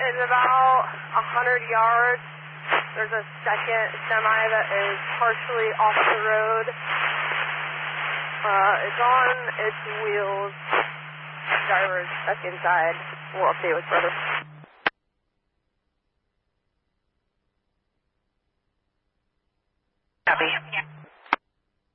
is about 100 yards. There's a second semi that is partially off the road. It's on its wheels. Driver is stuck inside. We'll update with further. Copy.